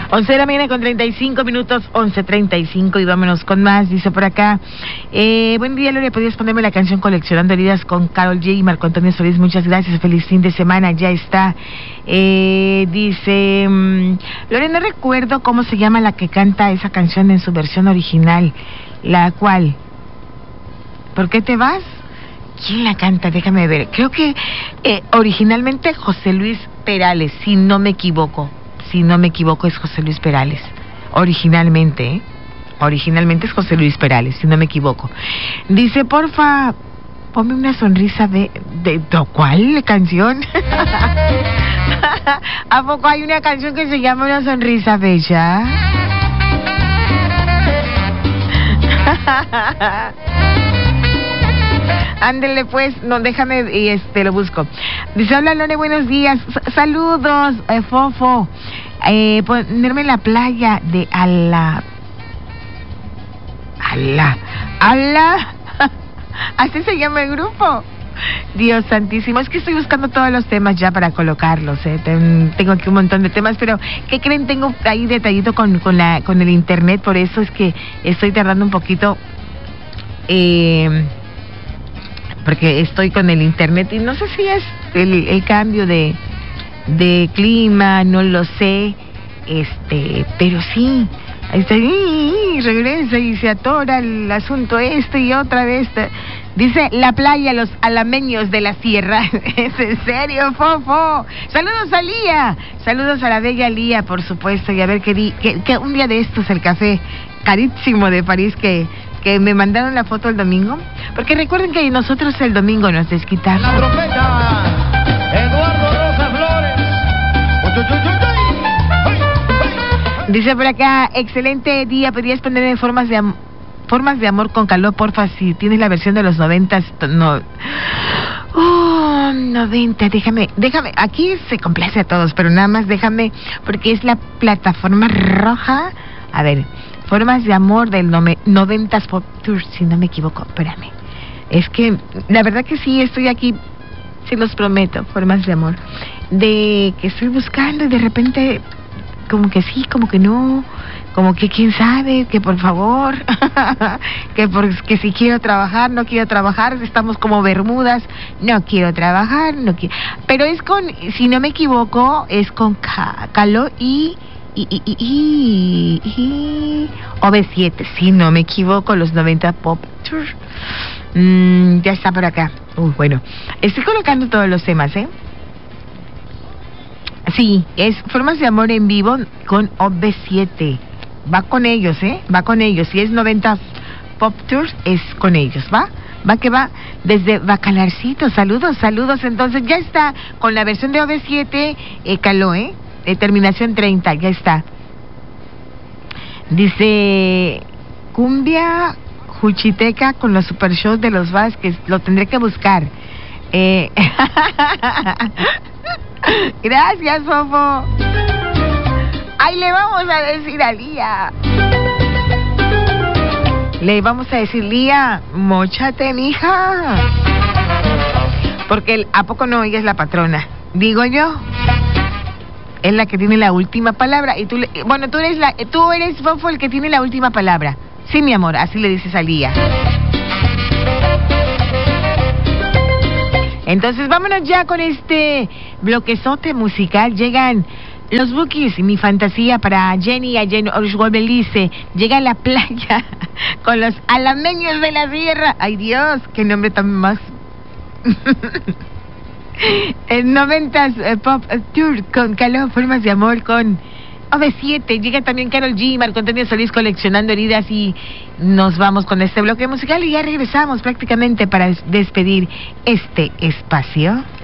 11 de la mañana con 35 minutos, 11:35, y vámonos con más. Dice por acá, buen día, Lore, ¿podrías ponerme la canción Coleccionando Heridas con Karol G y Marco Antonio Solís? Muchas gracias, feliz fin de semana, ya está. Dice, Lore, no recuerdo cómo se llama la que canta esa canción en su versión original, la cual, ¿por qué te vas? ¿Quién la canta? Déjame ver, creo que originalmente José Luis Perales, si no me equivoco. Si no me equivoco, es José Luis Perales. Originalmente es José Luis Perales, si no me equivoco. Dice, porfa, ponme una sonrisa de ¿cuál canción? ¿A poco hay una canción que se llama Una Sonrisa Bella? Ándele pues, no, déjame y lo busco. Dice, hola Lore, buenos días, saludos, Fofo. Ponerme en la playa de Ala. Así se llama el grupo. Dios santísimo, es que estoy buscando todos los temas ya para colocarlos, tengo aquí un montón de temas, pero ¿qué creen? Tengo ahí detallito con el internet, por eso es que estoy tardando un poquito, porque estoy con el internet y no sé si es el cambio de clima, no lo sé, pero sí, ahí está, regresa y se atora el asunto y otra vez. Dice, la playa, los alameños de la sierra. ¿Es en serio, Fofo? Saludos a Lía, saludos a la bella Lía, por supuesto, y a ver que un día de estos el café carísimo de París que me mandaron la foto el domingo, porque recuerden que nosotros el domingo nos desquitamos. La trompeta, Eduardo Rosa Flores. Dice por acá, excelente día, ¿podrías ponerme formas de amor con calor, porfa? Si tienes la versión de los 90, no. 90, déjame, aquí se complace a todos, pero nada más déjame, porque es la plataforma roja. A ver, Formas de Amor del 90s Pop Tour, si no me equivoco, espérame. Es que, la verdad que sí, estoy aquí, se los prometo, Formas de Amor. De que estoy buscando y de repente, como que sí, como que no, como que quién sabe, que por favor, que si quiero trabajar, no quiero trabajar, estamos como Bermudas, no quiero trabajar, no quiero. Pero es con, si no me equivoco, es con Caló y OV7, si no me equivoco, los 90 Pop Tour. Ya está por acá. Bueno, estoy colocando todos los temas, Sí, es Formas de Amor en vivo con OV7. Va con ellos, va con ellos. Si es 90 Pop Tours, es con ellos, ¿va? Va que va desde Bacalarcito. Saludos. Entonces ya está con la versión de OV7, Caló, terminación 30, ya está. Dice, cumbia juchiteca con los super shows de los Vázquez, lo tendré que buscar. Gracias, Fofo. Ahí le vamos a decir a Lía. Le vamos a decir, Lía, móchate, mija. Porque ¿a poco no ella es la patrona? Digo yo. Es la que tiene la última palabra. Y tú eres Fofo el que tiene la última palabra. Sí, mi amor, así le dices a Lía. Entonces vámonos ya con este bloquezote musical. Llegan los Bookies, Mi Fantasía para Jenny y Jenny Orswell-Belice. Llega a la playa con los alameños de la sierra. Ay Dios, qué nombre tan más. El 90s Pop Tour con Caló, Formas de Amor con OV7. Llega también Karol G, Marco Antonio Solís, Coleccionando Heridas, y nos vamos con este bloque musical y ya regresamos prácticamente para despedir este espacio.